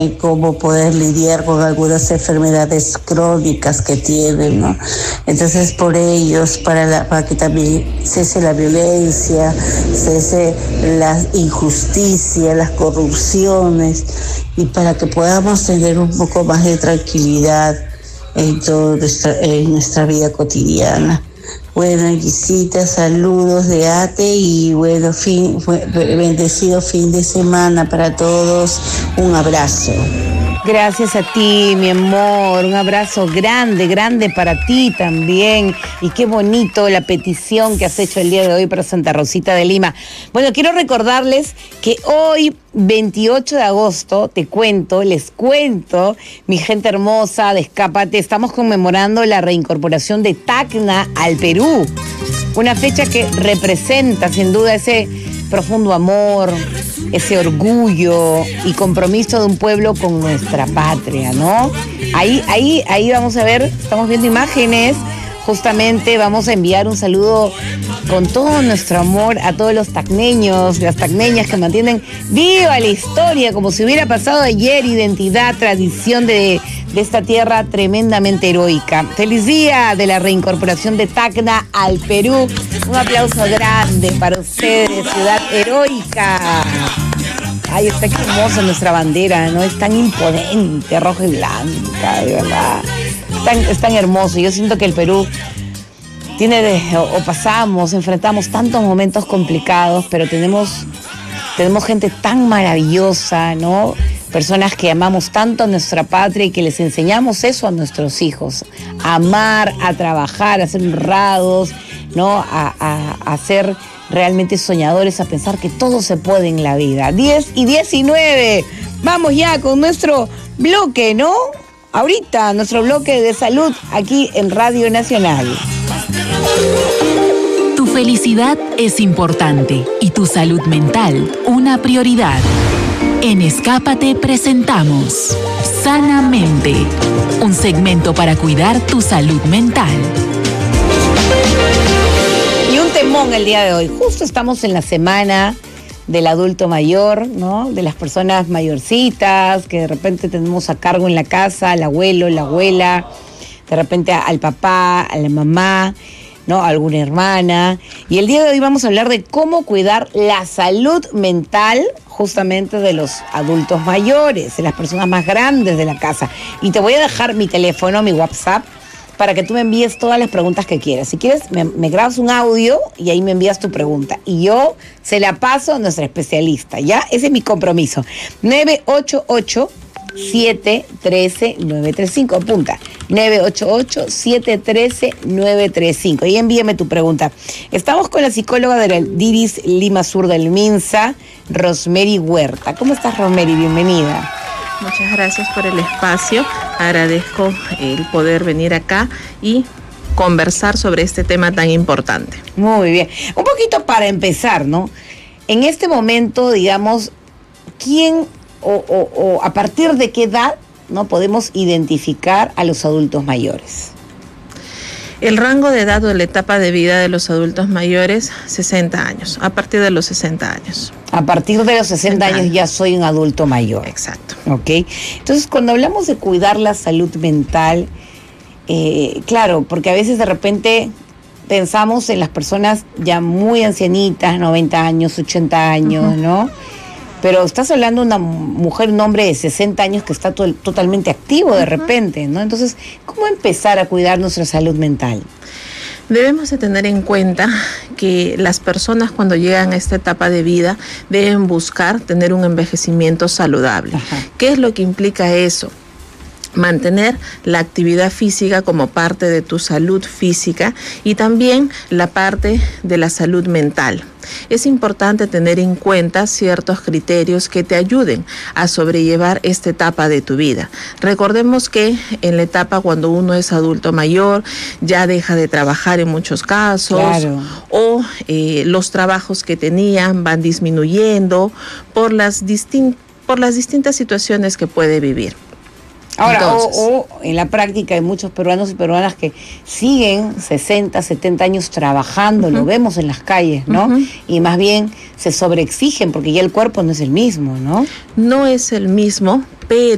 cómo poder lidiar con algunas enfermedades crónicas que tienen, ¿no? Entonces, por ellos, para que también cese la violencia, cese la injusticia, las corrupciones, y para que podamos tener un poco más de tranquilidad en nuestra vida cotidiana. Bueno, Gisita, saludos de ATE y bueno, bendecido fin de semana para todos. Un abrazo. Gracias a ti, mi amor. Un abrazo grande, grande para ti también. Y qué bonito la petición que has hecho el día de hoy para Santa Rosita de Lima. Bueno, quiero recordarles que hoy, 28 de agosto, les cuento, mi gente hermosa de Escápate, estamos conmemorando la reincorporación de Tacna al Perú. Una fecha que representa, sin duda, ese profundo amor, ese orgullo y compromiso de un pueblo con nuestra patria, ¿no? Ahí vamos a ver, estamos viendo imágenes, justamente vamos a enviar un saludo con todo nuestro amor a todos los tacneños, las tacneñas que mantienen viva la historia, como si hubiera pasado ayer, identidad, tradición de esta tierra tremendamente heroica. Feliz día de la reincorporación de Tacna al Perú. Un aplauso grande para ustedes, ciudad heroica. Ay, está aquí hermosa nuestra bandera, ¿no? Es tan imponente, roja y blanca, de verdad. Es tan hermoso. Yo siento que el Perú enfrentamos tantos momentos complicados, pero tenemos gente tan maravillosa, ¿no? Personas que amamos tanto a nuestra patria y que les enseñamos eso a nuestros hijos. A amar, a trabajar, a ser honrados, ¿no? A ser realmente soñadores, a pensar que todo se puede en la vida. 10:19. Vamos ya con nuestro bloque, ¿no? Ahorita, nuestro bloque de salud aquí en Radio Nacional. Tu felicidad es importante y tu salud mental una prioridad. En Escápate presentamos Sanamente, un segmento para cuidar tu salud mental. Y un temón el día de hoy. Justo estamos en la semana del adulto mayor, ¿no? De las personas mayorcitas que de repente tenemos a cargo en la casa, al abuelo, la abuela, de repente al papá, a la mamá, ¿no? A alguna hermana. Y el día de hoy vamos a hablar de cómo cuidar la salud mental justamente de los adultos mayores, de las personas más grandes de la casa. Y te voy a dejar mi teléfono, mi WhatsApp, para que tú me envíes todas las preguntas que quieras. Si quieres, me grabas un audio y ahí me envías tu pregunta. Y yo se la paso a nuestra especialista, ¿ya? Ese es mi compromiso. 988-713-935. Apunta. 988-713-935. Y envíame tu pregunta. Estamos con la psicóloga de la DIRIS Lima Sur del MINSA, Rosemary Huerta. ¿Cómo estás, Rosemary? Bienvenida. Muchas gracias por el espacio. Agradezco el poder venir acá y conversar sobre este tema tan importante. Muy bien. Un poquito para empezar, ¿no? En este momento, digamos, ¿quién o a partir de qué edad, ¿no?, podemos identificar a los adultos mayores? El rango de edad o la etapa de vida de los adultos mayores, 60 años, a partir de los 60 años. A partir de los 60 años ya soy un adulto mayor. Exacto. Ok. Entonces, cuando hablamos de cuidar la salud mental, claro, porque a veces de repente pensamos en las personas ya muy ancianitas, 90 años, 80 años, ¿no? Pero estás hablando de una mujer, un hombre de 60 años que está totalmente activo de repente, ¿no? Entonces, ¿cómo empezar a cuidar nuestra salud mental? Debemos de tener en cuenta que las personas cuando llegan a esta etapa de vida deben buscar tener un envejecimiento saludable. Ajá. ¿Qué es lo que implica eso? Mantener la actividad física como parte de tu salud física y también la parte de la salud mental. Es importante tener en cuenta ciertos criterios que te ayuden a sobrellevar esta etapa de tu vida. Recordemos que en la etapa cuando uno es adulto mayor ya deja de trabajar en muchos casos, claro, o los trabajos que tenían van disminuyendo por las distintas situaciones que puede vivir. Ahora, o en la práctica hay muchos peruanos y peruanas que siguen 60, 70 años trabajando, lo vemos en las calles, ¿no? Y más bien se sobreexigen porque ya el cuerpo no es el mismo, ¿no? No es el mismo, pero